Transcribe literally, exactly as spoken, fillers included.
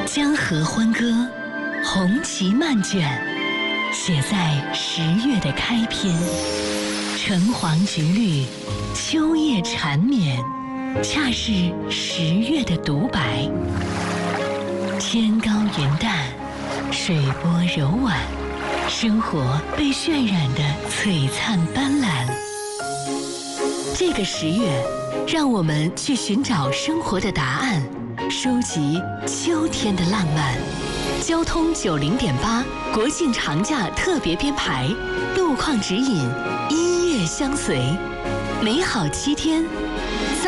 江河欢歌，红旗漫卷，写在十月的开篇。橙黄橘绿，秋叶缠绵，恰是十月的独白。天高云淡，水波柔婉，生活被渲染得璀璨斑斓。这个十月，让我们去寻找生活的答案，收集秋天的浪漫。交通九零点八国庆长假特别编排，路况指引，音乐相随，美好七天